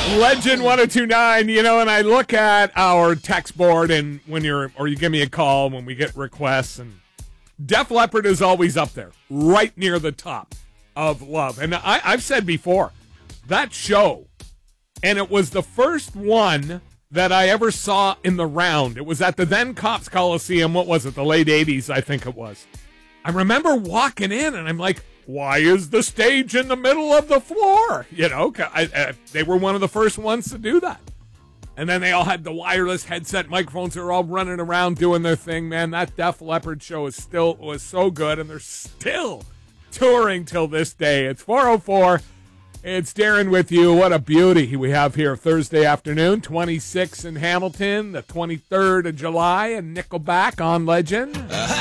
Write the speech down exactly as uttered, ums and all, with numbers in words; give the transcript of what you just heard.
Legend one oh two point nine, you know, and I look at our text board and when you're, or you give me a call when we get requests, and Def Leppard is always up there, right near the top of love. And I, I've said before, that show, and it was the first one that I ever saw in the round. It was at the then Cops Coliseum. What was it? The late eighties, I think it was. I remember walking in, and I'm like, why is the stage in the middle of the floor? You know, I, I, they were one of the first ones to do that. And then they all had the wireless headset microphones. They were all running around doing their thing, man. That Def Leppard show is still was so good, and they're still touring till this day. It's four oh four. It's Darren with you. What a beauty we have here Thursday afternoon, twenty-six in Hamilton, the twenty-third of July, and Nickelback on Legend. Uh-huh.